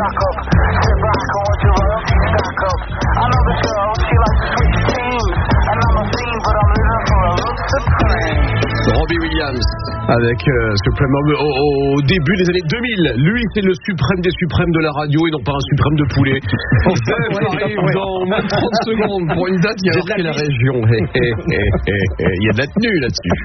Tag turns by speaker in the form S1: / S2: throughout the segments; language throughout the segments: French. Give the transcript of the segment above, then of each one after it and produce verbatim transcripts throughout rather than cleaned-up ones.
S1: stock up. Sit back and watch your royalty stack up. I know the girl, she likes to switch teams. And I'm a fiend, but I'm living for a look supreme.
S2: Robbie Williams avec euh, Supreme au, au, au début des années deux mille. Lui, c'est le suprême des suprêmes de la radio et non pas un suprême de poulet. Zef arrive dans moins de trente secondes pour une date qui a marqué la région. Il y a de la tenue là-dessus.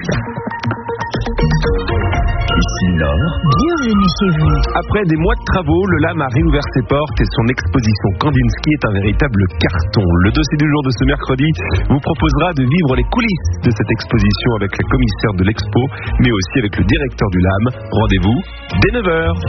S3: Ici Nord.
S4: Bienvenue chez vous.
S3: Après des mois de travaux, le L A M a réouvert ses portes et son exposition Kandinsky est un véritable carton. Le dossier du jour de ce mercredi vous proposera de vivre les coulisses de cette exposition avec la commissaire de l'expo, mais aussi avec le directeur du L A M. Rendez-vous dès neuf heures.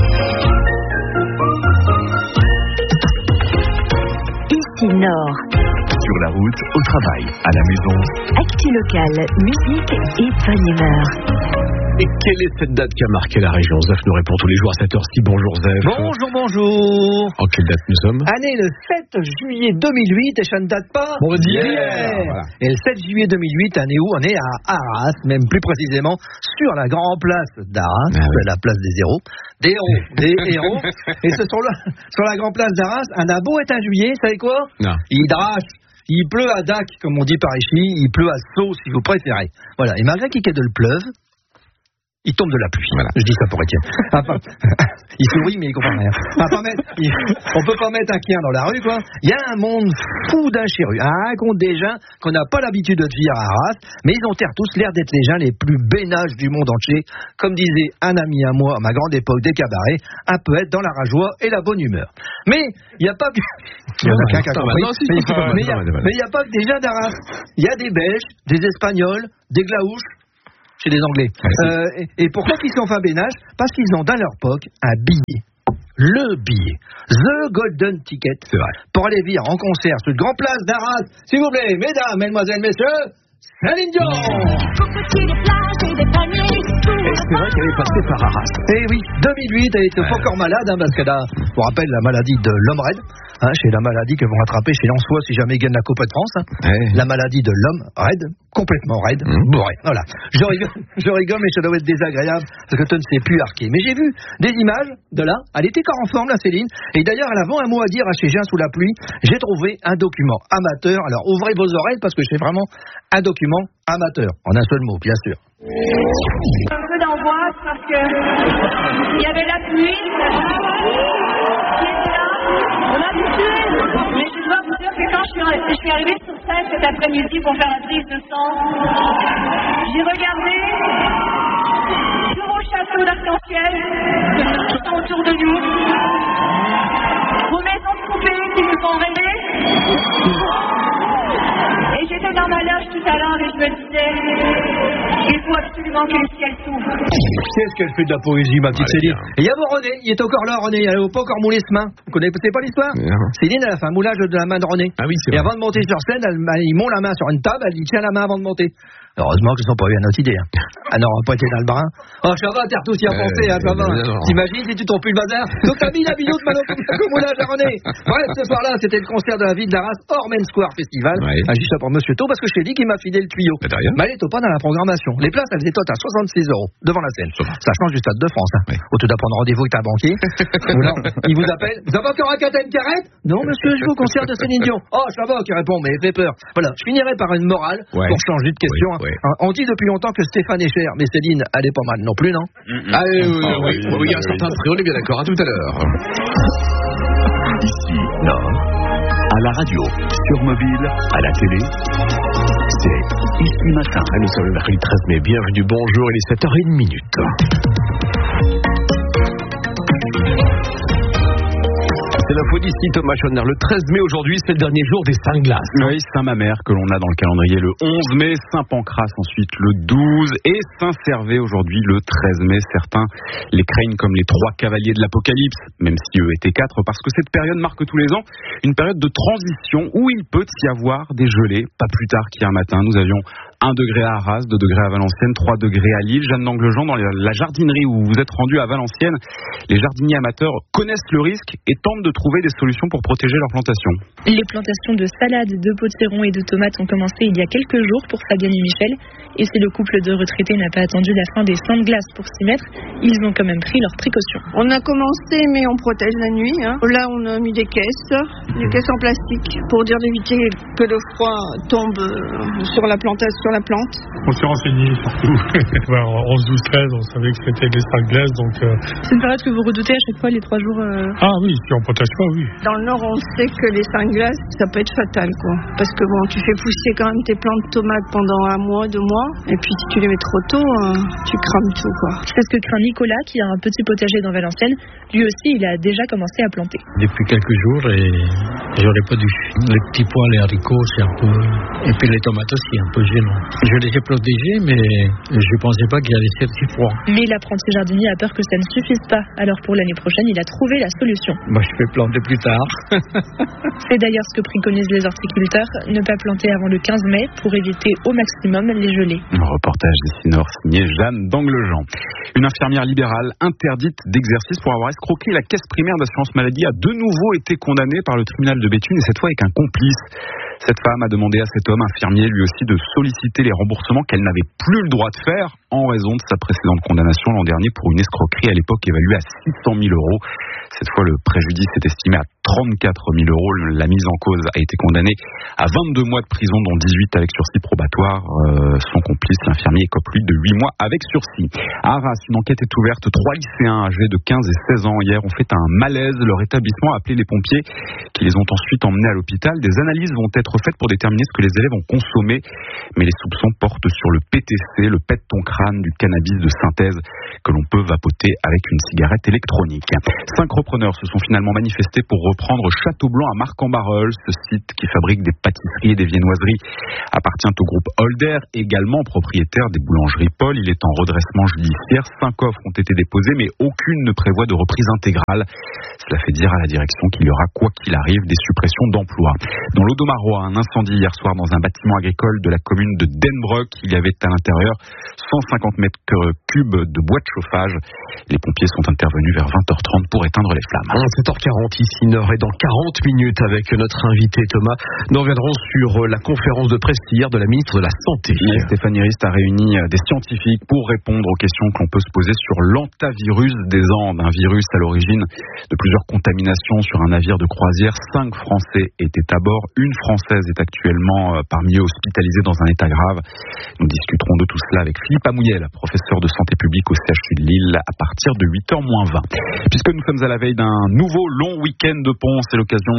S4: Ici Nord.
S3: Sur la route, au travail, à la maison.
S4: Actu locale, musique et bonne humeur.
S2: Et quelle est cette date qui a marqué la région? Zef nous répond tous les jours à cette heure-ci. Bonjour Zef.
S5: Bonjour, bonjour.
S2: En quelle date nous sommes?
S5: Année le sept juillet deux mille huit, et ça ne date pas
S2: Bon, d'hier.
S5: d'hier. Voilà. Et le sept juillet deux mille huit, année où on est à Arras, même plus précisément sur la grande place d'Arras,
S2: ah, oui.
S5: la place des héros. Des héros, des héros. Et ce sont là, sur la grande place d'Arras, un abo est un juillet, vous savez quoi?
S2: Non.
S5: Il drache. Il pleut à Dac, comme on dit par ici, il pleut à Sceaux, si vous préférez. Voilà, et malgré qu'il y ait de le pleuve, il tombe de la pluie. Voilà. Je dis ça pour Étienne. Enfin, il sourit, mais il comprend rien. Enfin, mettre, il, on peut pas mettre un chien dans la rue, quoi. Il y a un monde fou d'un chez rue. Un compte des gens qu'on n'a pas l'habitude de vivre à Arras, mais ils ont tous l'air d'être les gens les plus bénages du monde entier. Comme disait un ami à moi à ma grande époque des cabarets, un peu être dans la rajoie et la bonne humeur. Mais il n'y a pas que... Il y en a qu'un qui a compris. Mais il n'y a pas que des gens d'Arras. Il y a des Belges, des Espagnols, des Glaouches, chez les Anglais. Euh, et, et pourquoi ils sont fin bénage? Parce qu'ils ont dans leur poche un billet. Le billet. The Golden Ticket.
S2: C'est vrai.
S5: Pour aller vivre en concert sur une grande place d'Arras. S'il vous plaît, mesdames, mesdemoiselles, messieurs, Céline Dion.
S2: Et c'est vrai qu'elle est passée par Arras.
S5: Eh oui, deux mille huit, elle était pas encore malade, hein, parce qu'elle a, je vous rappelle, la maladie de l'homme raide. Hein, c'est la maladie que vont rattraper chez Lensois si jamais ils gagnent la Coupe de France. Hein.
S2: Ouais.
S5: La maladie de l'homme raide, complètement raide, mmh. bourré. Voilà. Je rigole, je rigole, mais ça doit être désagréable parce que tu ne sais plus arquer. Mais j'ai vu des images de là. Elle était encore en forme, la Céline. Et d'ailleurs, elle avait un mot à dire à chez Jean sous la pluie. J'ai trouvé un document amateur. Alors ouvrez vos oreilles parce que c'est vraiment un document amateur. En un seul mot, bien sûr.
S6: Un peu d'angoisse parce que il y avait la pluie qui était là, on a habitué, mais je dois vous dire que quand je suis, je suis arrivée sur scène cet après-midi pour faire la prise de son, j'ai regardé tout vos châteaux d'arc-en-ciel qui sont autour de nous, vos maisons de poupées qui nous font rêver. Et j'étais dans ma loge tout à l'heure et je me disais, il faut absolument que le ciel s'ouvre.
S5: Qu'est-ce qu'elle fait de la poésie, ma petite
S2: Allez,
S5: Céline? Et il y a mon René, il est encore là, René, il n'a pas encore moulé ce main. Vous connaissez pas l'histoire?
S2: Non.
S5: Céline, elle a fait un moulage de la main de René.
S2: Ah oui, c'est
S5: Et
S2: vrai.
S5: avant de monter sur scène, elle, elle, il monte la main sur une table, elle dit tiens la main avant de monter. Heureusement qu'ils n'ont pas eu une autre idée. Hein. Elle n'aura pas été dans le brin. Oh, ça va, t'as tous y a pensé, hein, ça va. T'imagines si tu trompes plus le bazar? Donc t'as mis la minute maintenant comme moulage à René. Bref, ce soir-là, c'était le concert de la ville d'Arras, Ormen Square Festival. Ouais. Ah, je dis ça pour Monsieur Tau parce que je t'ai dit qu'il m'a filé le tuyau. Mais elle n'était pas dans la programmation. Les places, elles étaient toutes à soixante-six euros devant la scène. Ça change du Stade de France. Hein. Ouais. Au tout d'apprendre rendez-vous avec un banquier. Ou non, il vous appelle. Vous avez encore un Catherine Carrette? Non, monsieur, je vais au concert de Céline Dion. Oh, ça va, qui répond, mais il fait peur. Voilà, je finirai par une morale ouais. pour changer de question. Ouais, ouais. On dit depuis longtemps que Stéphane est cher, mais Céline, elle est pas mal non plus, non?
S2: Mm-hmm. Ah oui, oui, oui, oui, oui, il y a un certain prix, on est bien d'accord. À tout à l'heure.
S3: Ici, Nord, à la radio, sur mobile, à la télé, c'est Ici Matin.
S2: Nous sommes le mercredi treize mai, bienvenue, bonjour, il est sept heures une minute. C'est l'info d'ici, Thomas Schoner. Le treize mai aujourd'hui, c'est le dernier jour des Saint-Glaces.
S7: Oui, Saint-Mamère que l'on a dans le calendrier le onze mai, Saint-Pancras ensuite le douze et Saint-Servais aujourd'hui le treize mai. Certains les craignent comme les trois cavaliers de l'Apocalypse, même si eux étaient quatre, parce que cette période marque tous les ans une période de transition où il peut y avoir des gelées. Pas plus tard qu'hier matin, nous avions un degré à Arras, deux degrés à Valenciennes, trois degrés à Lille. Jeanne d'Anglejean, dans la jardinerie où vous êtes rendu à Valenciennes, les jardiniers amateurs connaissent le risque et tentent de trouver des solutions pour protéger leurs plantations.
S8: Les plantations de salades, de potiron et de tomates ont commencé il y a quelques jours pour Fabienne et Michel. Et si le couple de retraités n'a pas attendu la fin des champs de glace pour s'y mettre, ils ont quand même pris leurs précautions.
S9: On a commencé, mais on protège la nuit. Hein. Là, on a mis des caisses, des caisses en plastique, pour dire d'éviter que le froid tombe sur la plantation, sur la plante.
S10: On s'est renseigné surtout. Vers onze, douze, treize, on savait que c'était des sacs de glace. Donc, euh...
S8: C'est une période que vous redoutez à chaque fois, les trois jours euh...
S10: Ah oui, si on protège pas, oui.
S9: Dans le Nord, on sait que les sacs de glace, ça peut être fatal, quoi. Parce que bon, tu fais pousser quand même tes plantes de tomates pendant un mois, deux mois. Et puis si tu les mets trop tôt, euh, tu crames tout, quoi.
S8: C'est ce que craint Nicolas, qui a un petit potager dans Valenciennes. Lui aussi, il a déjà commencé à planter.
S11: Depuis quelques jours, et j'aurais pas dû. Les petits pois, les haricots, c'est un peu... Et puis les tomates aussi, un peu gênant. Je les ai protégés, mais je pensais pas qu'il y allait faire si froid.
S8: Mais l'apprenti jardinier a peur que ça ne suffise pas. Alors pour l'année prochaine, il a trouvé la solution.
S11: Bah, je vais planter plus tard.
S8: C'est d'ailleurs ce que préconisent les horticulteurs, ne pas planter avant le quinze mai pour éviter au maximum les gelées.
S7: Un reportage d'ici Nord signé Jeanne d'Anglejean. Une infirmière libérale interdite d'exercice pour avoir escroqué la caisse primaire d'assurance maladie a de nouveau été condamnée par le tribunal de Béthune et cette fois avec un complice. Cette femme a demandé à cet homme infirmier lui aussi de solliciter les remboursements qu'elle n'avait plus le droit de faire en raison de sa précédente condamnation l'an dernier pour une escroquerie à l'époque évaluée à six cent mille euros. Cette fois, le préjudice est estimé à trente-quatre mille euros. La mise en cause a été condamnée à vingt-deux mois de prison, dont dix-huit avec sursis probatoire. Euh, son complice, l'infirmier, écope lui de huit mois avec sursis. À Arras, une enquête est ouverte. Trois lycéens âgés de quinze et seize ans hier ont fait un malaise. Leur établissement a appelé les pompiers qui les ont ensuite emmenés à l'hôpital. Des analyses vont être faites pour déterminer ce que les élèves ont consommé. Mais les soupçons portent sur le P T C, le pet ton crâne, du cannabis de synthèse que l'on peut vapoter avec une cigarette électronique. Cinq repreneurs se sont finalement manifestés pour reprendre Château Blanc à Marc-en-Barœul. Ce site qui fabrique des pâtisseries et des viennoiseries appartient au groupe Holder, également propriétaire des boulangeries Paul. Il est en redressement judiciaire. Cinq offres ont été déposées, mais aucune ne prévoit de reprise intégrale. Cela fait dire à la direction qu'il y aura, quoi qu'il arrive, des suppressions d'emplois. Dans l'Audomarois, un incendie hier soir dans un bâtiment agricole de la commune de Denbrock. Il y avait à l'intérieur cent cinquante mètres cubes de bois de chauffage. Les pompiers sont intervenus vers vingt heures trente pour éteindre les flammes.
S2: sept heures quarante ici, Nord, et dans quarante minutes avec notre invité Thomas, nous reviendrons sur la conférence de presse hier de la ministre de la Santé.
S7: Et Stéphanie Rist a réuni des scientifiques pour répondre aux questions que l'on peut se poser sur l'antavirus des Andes, un virus à l'origine de plusieurs contaminations sur un navire de croisière. Cinq Français étaient à bord, une Française est actuellement parmi eux hospitalisée dans un état grave. Nous discuterons de tout cela avec Philippe Amouyel, professeur de santé publique au C H U de Lille, à partir de huit heures moins vingt. Puisque nous sommes à la veille d'un nouveau long week-end de pont, c'est l'occasion